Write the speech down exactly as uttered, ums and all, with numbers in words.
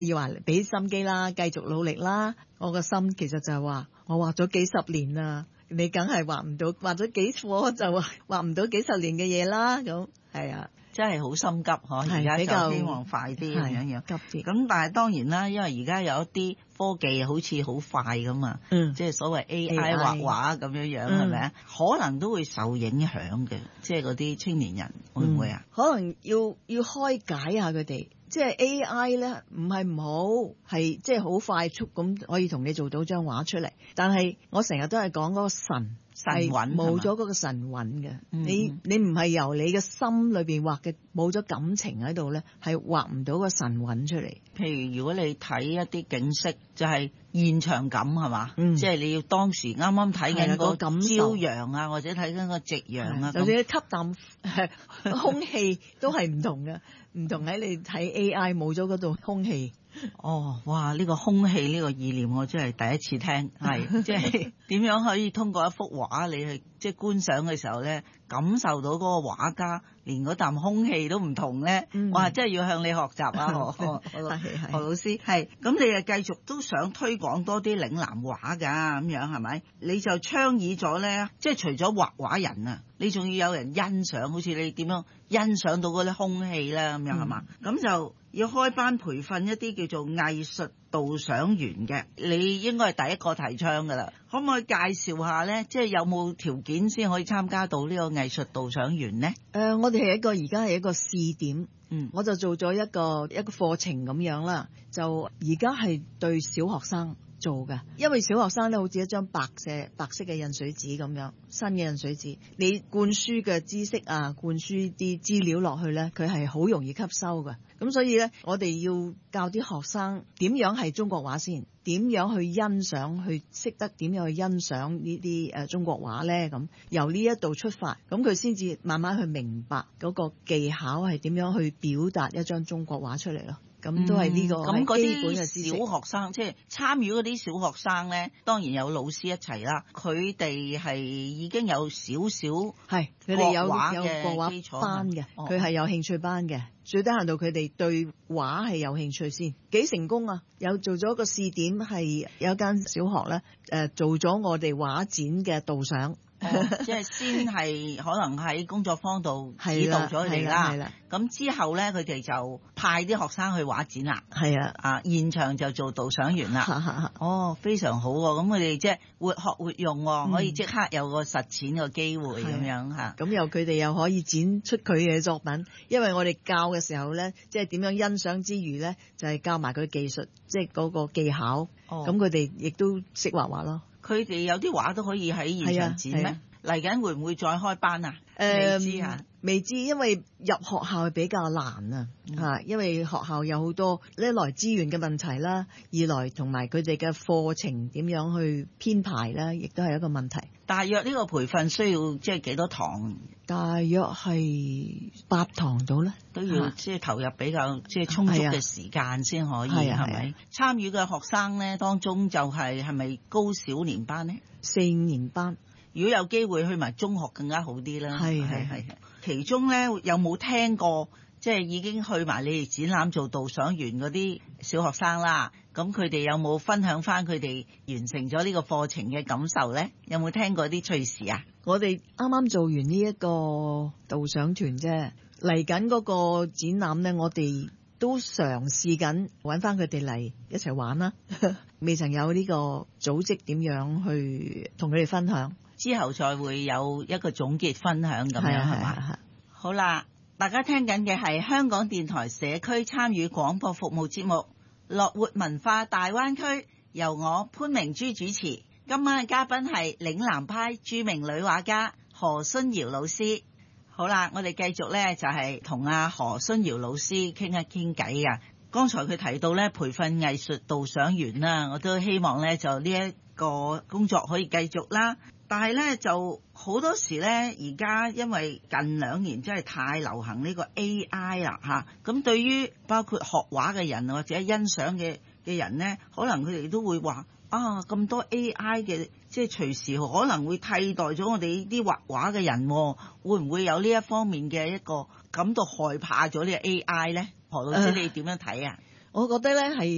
要話俾心機啦，繼續努力啦。我個心其實就係話，我畫咗幾十年啦，你梗係畫唔到，畫咗幾課就畫畫唔到幾十年嘅嘢啦。咁係啊。 真係好心急嗬，而家就希望快啲咁樣樣。急啲。咁但係當然啦，因為而家有一啲科技好似好快咁啊，嗯，即係所謂 A I 畫畫咁樣樣係咪啊？可能都會受影響嘅，即係嗰啲青年人會唔會啊？ 嗯，可能要要開解下佢哋。即係 A I 咧，唔係唔好，係即係好快速咁可以同你做到張畫出嚟。但係我成日都係講嗰個神神韻， 冇咗嗰個神韻嘅。你你唔係由你嘅心裏邊畫嘅，冇咗感情喺度咧，係畫唔到個神韻出嚟。 譬如如果你睇一啲景色，就係、是、現場感係嘛，嗯、即係你要當時啱啱睇緊個朝陽啊，或者睇緊個夕陽啊， 就算你吸啖空氣都係唔同嘅。唔同喺你睇 A I 冇咗嗰度空氣。 哦，哇！呢、這個空氣呢個意念我真係第一次聽，係即係點樣可以通過一幅畫你去即係觀賞嘅時候咧，感受到嗰個畫家連嗰啖空氣都唔同咧、嗯，哇！真係要向你學習啊，何何何老師係。咁你又繼續都想推廣多啲嶺南畫㗎，咁樣係咪？你就倡議咗咧，即係除咗畫畫人啊，你仲要有人欣賞，好似你點樣欣賞到嗰啲空氣啦，咁樣係嘛？咁、嗯、就要開班培訓一啲叫做藝術導賞員嘅，你應該係第一個提倡㗎啦。可唔可以介紹下咧？即係有冇條件先可以參加到呢個藝術導賞員呢？誒、 呃，我哋係一個而家係一個試點，嗯，我就做咗一個一個課程咁樣啦。就而家係對小學生做嘅，因為小學生咧好似一張白色白色嘅印水紙咁樣，新嘅印水紙，你灌輸嘅知識啊，灌輸啲資料落去咧，佢係好容易吸收嘅。咁所以咧，我哋要教啲學生點樣係中國畫先，點樣去欣賞，去識得點樣去欣賞呢啲誒中國畫咧。咁由呢一度出發，咁佢先至慢慢去明白嗰個技巧係點樣去表達一張中國畫出嚟咯。咁都係呢個咁嗰啲小學學生，即係參與嗰啲小學生咧，當然有老師一齊啦。佢哋係已經有少少係佢哋有有國畫班嘅，佢係有興趣班嘅。最低限度佢哋對畫係有興趣先，幾成功啊！有做咗個試點，係有間小學咧，誒做咗我哋畫展嘅導賞。 哦、即係先係可能喺工作坊度指導咗佢哋啦，咁之後咧佢哋就派啲學生去畫展啦， 係啊， 啊現場就做導賞員啦。哦，非常好喎！咁佢哋即係活學活用、嗯，可以即刻有個實踐嘅機會咁樣嚇。 咁又佢哋又可以展出佢嘅作品，因為我哋教嘅時候咧，即係點樣欣賞之餘咧，就係、是、教埋佢技術，即係嗰個技巧。咁佢哋亦都識畫畫咯。佢哋有啲畫都可以喺現場展咩？嚟緊會唔會再開班啊？ 誒、呃、未知啊，未知，因為入學校係比較難啊、嗯、因為學校有好多一來資源嘅問題啦，二來同埋佢哋嘅課程點樣去編排啦，亦都係一個問題。 大約呢個培訓需要即係幾多堂？ 大約係八堂到咧， 都要即係投入比較即係充足嘅時間先可以，係咪？參與嘅學生咧當中就係係咪高小年班呢？ 四五年班。 如果有機會去埋中學更加好啲啦。 係係係。 其中咧有冇聽過即係已經去埋你哋展覽做導賞員嗰啲小學生啦？咁佢哋有冇分享翻佢哋完成咗呢個課程嘅感受咧？有冇聽過啲趣事啊？ 我哋啱啱做完呢一個導賞團啫，嚟緊嗰個展覽咧，我哋都嘗試緊揾翻佢哋嚟一齊玩啦。未曾有呢個組織點樣去同佢哋分享。 之後再會有一個總結分享咁樣係嘛？好啦，大家聽緊嘅係香港電台社區參與廣播服務節目《樂活文化大灣區》，由我潘明珠主持。今晚嘅嘉賓係嶺南派著名女畫家何春瑤老師。好啦，我哋繼續咧就係同阿何春瑤老師傾一傾偈啊。剛才佢提到咧培訓藝術導賞員啦，我都希望咧就呢一個工作可以繼續啦。但係咧就好多時咧，而家因為近兩年真係太流行呢個 A I 啦嚇，咁對於包括學畫嘅人或者欣賞嘅嘅人咧，可能佢哋都會話啊，咁多 A I 嘅，即係隨時可能會替代咗我哋呢啲畫畫嘅人，會唔會有呢一方面嘅一個感到害怕咗呢個 A I 咧？何老師你點樣睇啊？ 我覺得咧係。